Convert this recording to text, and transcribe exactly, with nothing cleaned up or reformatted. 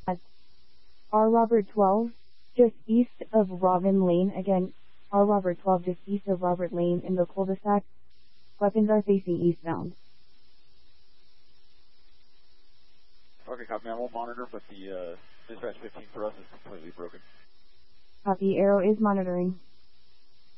At R Robert twelve, just east of Robin Lane. Again, R Robert twelve, just east of Robert Lane in the cul-de-sac. Weapons are facing eastbound. Okay, copy. I won't monitor, but the uh, dispatch fifteen for us is completely broken. Copy. Arrow is monitoring.